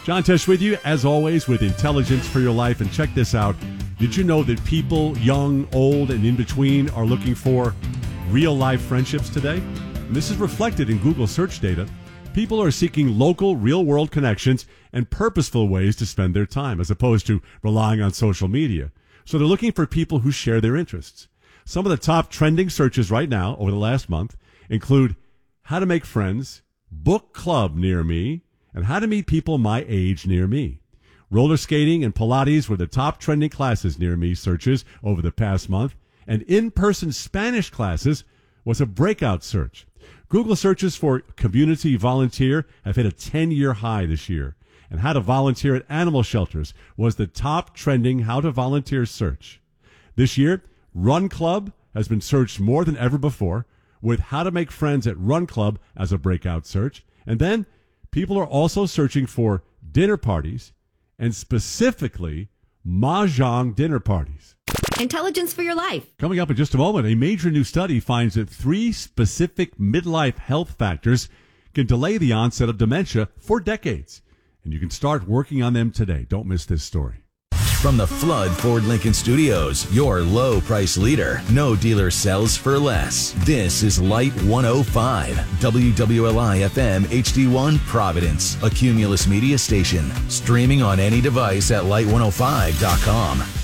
John Tesh with you, as always, with Intelligence for Your Life. And check this out. Did you know that people, young, old, and in between, are looking for real-life friendships today? And this is reflected in Google search data. People are seeking local, real-world connections and purposeful ways to spend their time, as opposed to relying on social media. So they're looking for people who share their interests. Some of the top trending searches right now, over the last month, include how to make friends, book club near me, and how to meet people my age near me. Roller skating and Pilates were the top trending classes near me searches over the past month, and in-person Spanish classes was a breakout search. Google searches for community volunteer have hit a 10-year high this year, and how to volunteer at animal shelters was the top trending how to volunteer search. This year, Run Club has been searched more than ever before, with how to make friends at Run Club as a breakout search. And then people are also searching for dinner parties, and specifically mahjong dinner parties. Intelligence for Your Life. Coming up in just a moment, a major new study finds that 3 specific midlife health factors can delay the onset of dementia for decades. And you can start working on them today. Don't miss this story. From the Flood Ford Lincoln Studios, your low price leader. No dealer sells for less. This is Light 105, WWLI FM HD1 Providence, a Cumulus Media station. Streaming on any device at light105.com.